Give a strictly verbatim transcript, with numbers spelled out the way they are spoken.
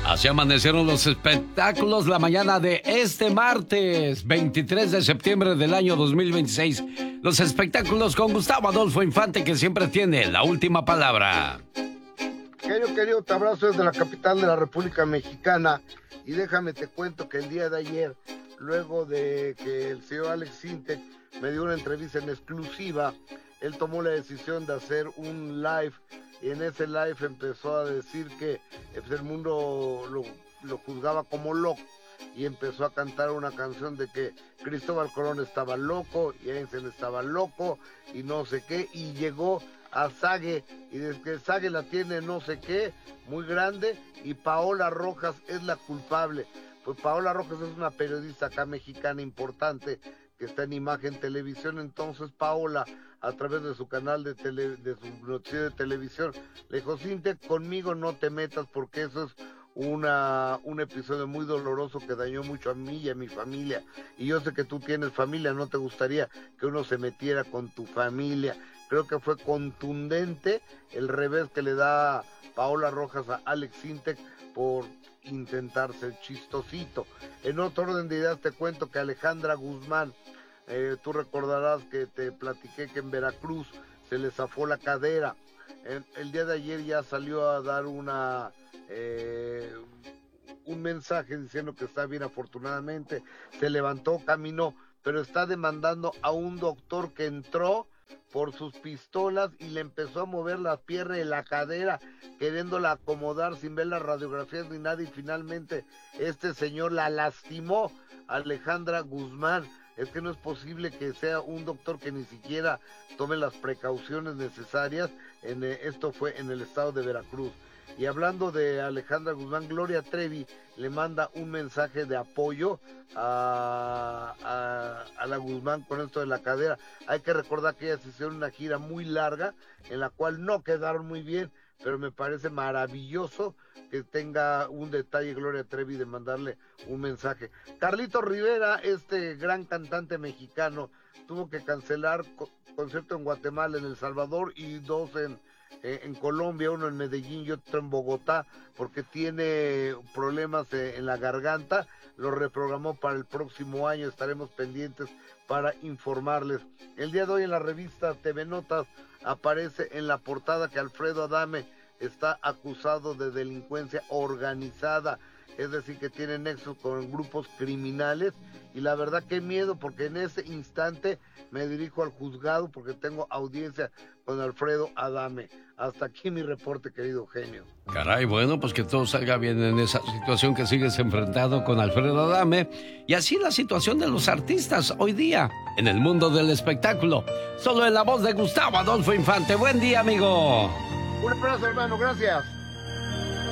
Así amanecieron los espectáculos la mañana de este martes, veintitrés de septiembre del año dos mil veintiséis. Los espectáculos con Gustavo Adolfo Infante, que siempre tiene la última palabra. Querido, querido, te abrazo desde la capital de la República Mexicana. Y déjame te cuento que el día de ayer, luego de que el señor Alex Sintek me dio una entrevista en exclusiva, él tomó la decisión de hacer un live. Y en ese live empezó a decir que pues, el mundo lo, lo juzgaba como loco. Y empezó a cantar una canción de que Cristóbal Colón estaba loco, y Einstein estaba loco, y no sé qué. Y llegó a Sague, y desde que Sague la tiene no sé qué, muy grande, y Paola Rojas es la culpable. Pues Paola Rojas es una periodista acá mexicana importante, que está en Imagen Televisión. Entonces Paola, a través de su canal de tele, de su noticiero de televisión, le dijo: Sintek, conmigo no te metas porque eso es una, un episodio muy doloroso que dañó mucho a mí y a mi familia, y yo sé que tú tienes familia, no te gustaría que uno se metiera con tu familia. Creo que fue contundente el revés que le da Paola Rojas a Alex Sintek por intentar ser chistosito. En otro orden de ideas te cuento que Alejandra Guzmán, eh, tú recordarás que te platiqué que en Veracruz se le zafó la cadera. El, el día de ayer ya salió a dar una eh, un mensaje diciendo que está bien, afortunadamente, se levantó, caminó, pero está demandando a un doctor que entró por sus pistolas y le empezó a mover las piernas y la cadera, queriéndola acomodar sin ver las radiografías ni nada, y finalmente este señor la lastimó. Alejandra Guzmán, es que no es posible que sea un doctor que ni siquiera tome las precauciones necesarias. En, eh, esto fue en el estado de Veracruz. Y hablando de Alejandra Guzmán, Gloria Trevi le manda un mensaje de apoyo a, a, a la Guzmán con esto de la cadera. Hay que recordar que ellas hicieron una gira muy larga, en la cual no quedaron muy bien, pero me parece maravilloso que tenga un detalle Gloria Trevi de mandarle un mensaje. Carlito Rivera, este gran cantante mexicano, tuvo que cancelar co- concierto en Guatemala, en El Salvador, y dos en en Colombia, uno en Medellín y otro en Bogotá, porque tiene problemas en la garganta. Lo reprogramó para el próximo año, estaremos pendientes para informarles. El día de hoy en la revista T V Notas aparece en la portada que Alfredo Adame está acusado de delincuencia organizada, es decir, que tiene nexos con grupos criminales. Y la verdad, qué miedo, porque en ese instante me dirijo al juzgado porque tengo audiencia con Alfredo Adame. Hasta aquí mi reporte, querido genio. Caray, bueno, pues que todo salga bien en esa situación que sigues enfrentado con Alfredo Adame. Y así la situación de los artistas hoy día en el mundo del espectáculo. Solo en la voz de Gustavo Adolfo Infante. Buen día, amigo. Un abrazo, hermano, gracias.